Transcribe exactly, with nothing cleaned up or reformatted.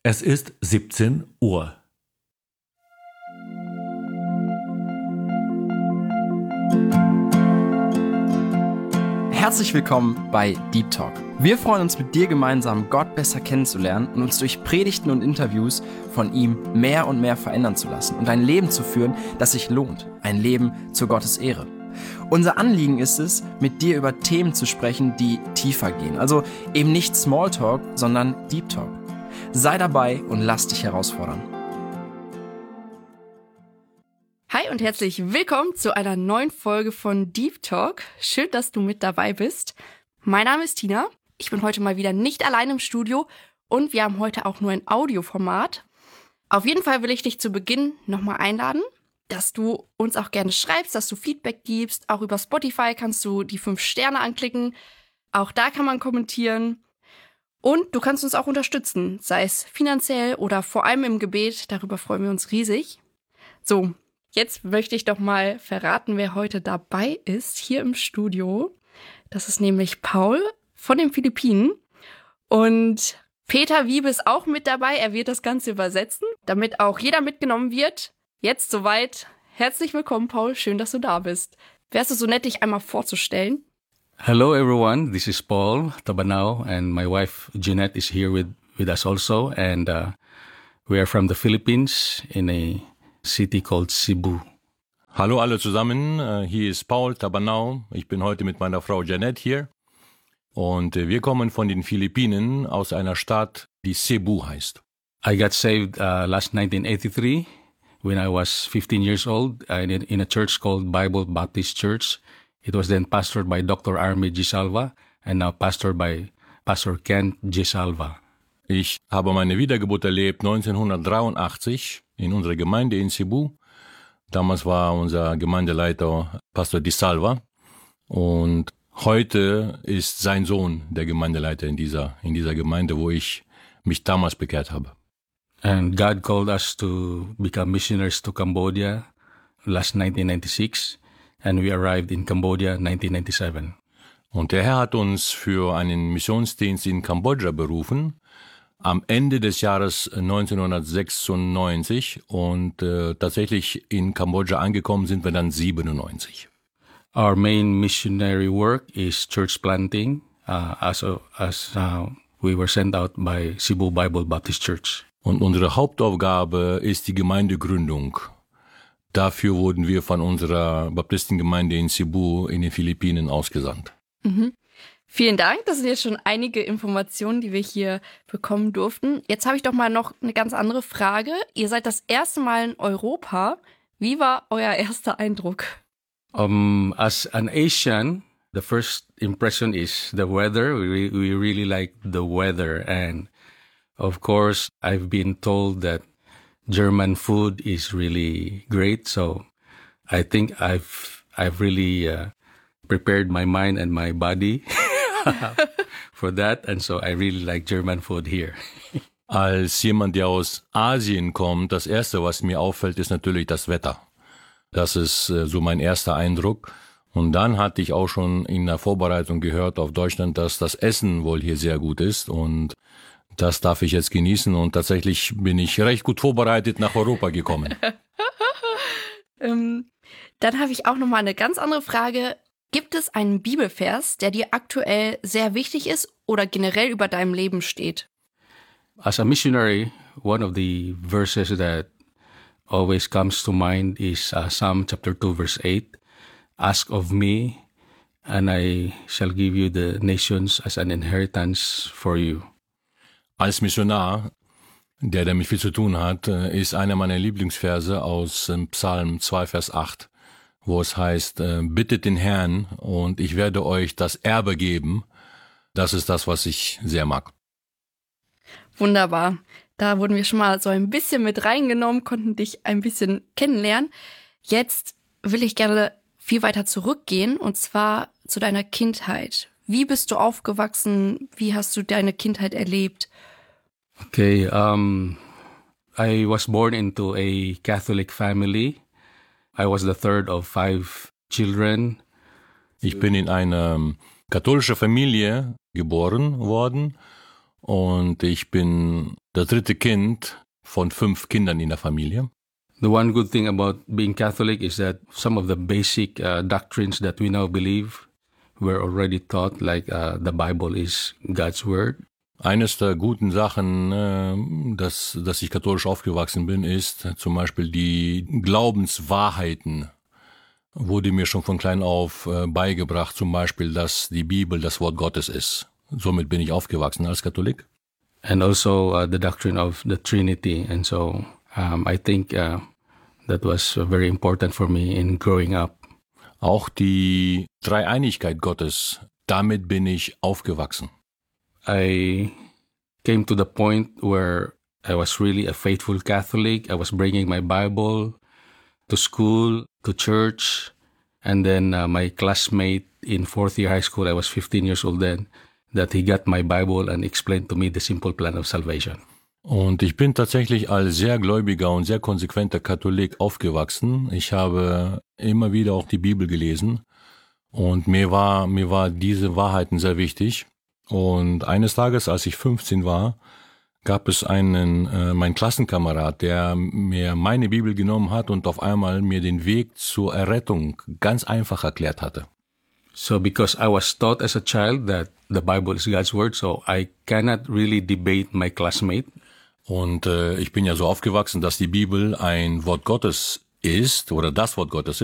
Es ist siebzehn Uhr. Herzlich willkommen bei Deep Talk. Wir freuen uns, mit dir gemeinsam Gott besser kennenzulernen und uns durch Predigten und Interviews von ihm mehr und mehr verändern zu lassen und ein Leben zu führen, das sich lohnt, ein Leben zur Gottes Ehre. Unser Anliegen ist es, mit dir über Themen zu sprechen, die tiefer gehen. Also eben nicht Smalltalk, sondern Deep Talk. Sei dabei und lass dich herausfordern. Hi und herzlich willkommen zu einer neuen Folge von Deep Talk. Schön, dass du mit dabei bist. Mein Name ist Tina. Ich bin heute mal wieder nicht allein im Studio und wir haben heute auch nur ein Audioformat. Auf jeden Fall will ich dich zu Beginn nochmal einladen, dass du uns auch gerne schreibst, dass du Feedback gibst. Auch über Spotify kannst du die fünf Sterne anklicken. Auch da kann man kommentieren. Und du kannst uns auch unterstützen, sei es finanziell oder vor allem im Gebet. Darüber freuen wir uns riesig. So, jetzt möchte ich doch mal verraten, wer heute dabei ist, hier im Studio. Das ist nämlich Paul von den Philippinen. Und Peter Wiebe ist auch mit dabei. Er wird das Ganze übersetzen, damit auch jeder mitgenommen wird. Jetzt soweit. Herzlich willkommen, Paul. Schön, dass du da bist. Wärst du so nett, dich einmal vorzustellen? Hello, everyone. This is Paul Tabanao, and my wife Jeanette is here with, with us also. And uh, we are from the Philippines in a city called Cebu. Hallo alle zusammen, uh, hier ist Paul Tabanao. Ich bin heute mit meiner Frau Jeanette hier. Und uh, wir kommen von den Philippinen aus einer Stadt, die Cebu heißt. I got saved uh, last nineteen eighty-three when I was fifteen years old uh, in, in a church called Bible Baptist Church. It was then pastored by Doctor Army Gisalva and now pastored by Pastor Kent Gisalva. Ich habe meine Wiedergeburt erlebt neunzehnhundertdreiundachtzig in unserer Gemeinde in Cebu. Damals war unser Gemeindeleiter Pastor Gisalva und heute ist sein Sohn der Gemeindeleiter in dieser, in dieser Gemeinde, wo ich mich damals bekehrt habe. And God called us to become missionaries to Cambodia last nineteen ninety-six. And we arrived in Cambodia nineteen ninety-seven. Und der Herr hat uns für einen Missionsdienst in Kambodscha berufen, am Ende des Jahres neunzehnhundertsechsundneunzig und äh, tatsächlich in Kambodscha angekommen sind wir dann siebenundneunzig. Our main missionary work is church planting, uh, as, as uh, we were sent out by Cebu Bible Baptist Church. Und unsere Hauptaufgabe ist die Gemeindegründung. Dafür wurden wir von unserer Baptistengemeinde in Cebu in den Philippinen ausgesandt. Mhm. Vielen Dank, das sind jetzt schon einige Informationen, die wir hier bekommen durften. Jetzt habe ich doch mal noch eine ganz andere Frage. Ihr seid das erste Mal in Europa. Wie war euer erster Eindruck? Um, as an Asian, the first impression is the weather. We, we really like the weather. And of course, I've been told that German food is really great, so I think I've I've really uh, prepared my mind and my body for that, and so I really like German food here. Als jemand, der aus Asien kommt, das Erste, was mir auffällt, ist natürlich das Wetter. Das ist äh, so mein erster Eindruck. Und dann hatte ich auch schon in der Vorbereitung gehört auf Deutschland, dass das Essen wohl hier sehr gut ist und das darf ich jetzt genießen und tatsächlich bin ich recht gut vorbereitet nach Europa gekommen. ähm, dann habe ich auch noch mal eine ganz andere Frage. Gibt es einen Bibelvers, der dir aktuell sehr wichtig ist oder generell über deinem Leben steht? As a missionary, one of the verses that always comes to mind is uh, Psalm chapter two, verse eight. Ask of me, and I shall give you the nations as an inheritance for you. Als Missionar, der damit viel zu tun hat, ist einer meiner Lieblingsverse aus Psalm zwei, Vers acht, wo es heißt, bittet den Herrn und ich werde euch das Erbe geben. Das ist das, was ich sehr mag. Wunderbar. Da wurden wir schon mal so ein bisschen mit reingenommen, konnten dich ein bisschen kennenlernen. Jetzt will ich gerne viel weiter zurückgehen und zwar zu deiner Kindheit. Wie bist du aufgewachsen? Wie hast du deine Kindheit erlebt? Okay, um, I was born into a Catholic family. I was the third of five children. Ich bin in einer katholischen Familie geboren worden und ich bin das dritte Kind von fünf Kindern in der Familie. The one good thing about being Catholic is that some of the basic uh, doctrines that we now believe were already taught, like uh, the Bible is God's Word. Eines der guten Sachen, äh, dass, dass ich katholisch aufgewachsen bin, ist zum Beispiel die Glaubenswahrheiten. Wurde mir schon von klein auf äh, beigebracht, zum Beispiel, dass die Bibel das Wort Gottes ist. Somit bin ich aufgewachsen als Katholik. And also uh, the doctrine of the Trinity. And so um, I think uh, that was uh, very important for me in growing up. Auch die Dreieinigkeit Gottes, damit bin ich aufgewachsen. I came to the point where I was really a faithful Catholic. I was bringing my Bible to school, to church. And then uh, my classmate in fourth year high school, I was fifteen years old then, that he got my Bible and explained to me the simple plan of salvation. Und ich bin tatsächlich als sehr gläubiger und sehr konsequenter Katholik aufgewachsen. Ich habe immer wieder auch die Bibel gelesen und mir war, mir war diese Wahrheiten sehr wichtig. Und eines Tages, als ich fünfzehn war, gab es einen, äh, meinen Klassenkamerad, der mir meine Bibel genommen hat und auf einmal mir den Weg zur Errettung ganz einfach erklärt hatte. So because I was taught as a child that the Bible is God's Word, so I cannot really debate my classmate. Und äh, ich bin ja so aufgewachsen, dass die Bibel ein Wort Gottes ist oder das Wort Gottes ist.